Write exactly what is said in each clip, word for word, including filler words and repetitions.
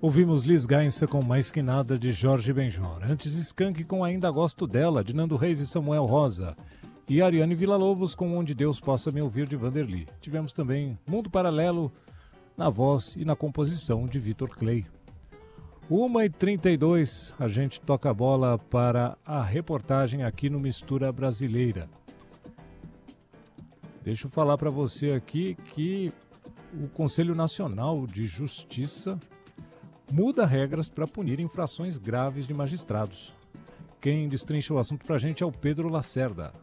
Ouvimos Liz Gainsa com Mais Que Nada, de Jorge Benjor. Antes, Skank com Ainda Gosto Dela, de Nando Reis e Samuel Rosa. E Ariane Villa-Lobos com Onde Deus Possa Me Ouvir, de Vanderly. Tivemos também Mundo Paralelo, na voz e na composição de Vitor Clay. uma e trinta e dois, a gente toca a bola para a reportagem aqui no Mistura Brasileira. Deixa eu falar para você aqui que o Conselho Nacional de Justiça muda regras para punir infrações graves de magistrados. Quem destrincha o assunto para a gente é o Pedro Lacerda.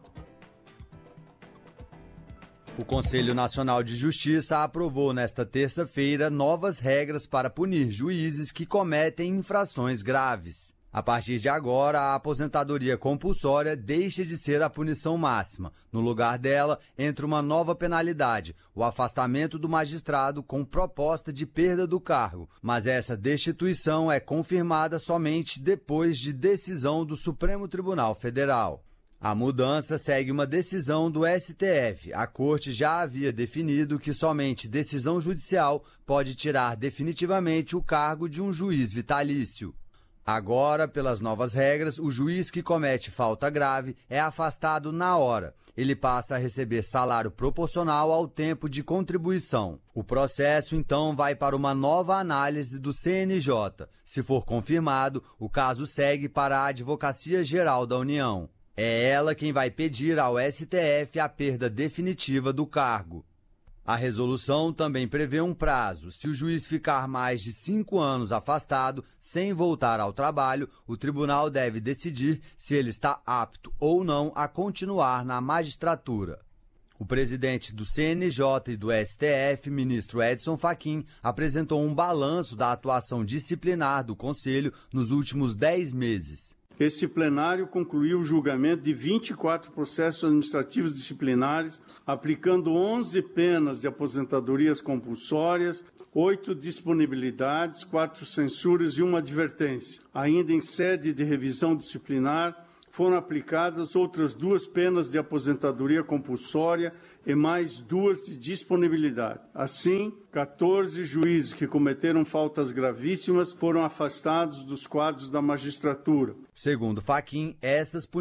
O Conselho Nacional de Justiça aprovou nesta terça-feira novas regras para punir juízes que cometem infrações graves. A partir de agora, a aposentadoria compulsória deixa de ser a punição máxima. No lugar dela, entra uma nova penalidade, o afastamento do magistrado com proposta de perda do cargo. Mas essa destituição é confirmada somente depois de decisão do Supremo Tribunal Federal. A mudança segue uma decisão do S T F. A Corte já havia definido que somente decisão judicial pode tirar definitivamente o cargo de um juiz vitalício. Agora, pelas novas regras, o juiz que comete falta grave é afastado na hora. Ele passa a receber salário proporcional ao tempo de contribuição. O processo, então, vai para uma nova análise do C N J. Se for confirmado, o caso segue para a Advocacia Geral da União. É ela quem vai pedir ao S T F a perda definitiva do cargo. A resolução também prevê um prazo. Se o juiz ficar mais de cinco anos afastado, sem voltar ao trabalho, o tribunal deve decidir se ele está apto ou não a continuar na magistratura. O presidente do C N J e do S T F, ministro Edson Fachin, apresentou um balanço da atuação disciplinar do Conselho nos últimos dez meses. Esse plenário concluiu o julgamento de vinte e quatro processos administrativos disciplinares, aplicando onze penas de aposentadorias compulsórias, oito disponibilidades, quatro censuras e uma advertência. Ainda em sede de revisão disciplinar, foram aplicadas outras duas penas de aposentadoria compulsória e mais duas de disponibilidade. Assim, quatorze juízes que cometeram faltas gravíssimas foram afastados dos quadros da magistratura. Segundo Fachin, essas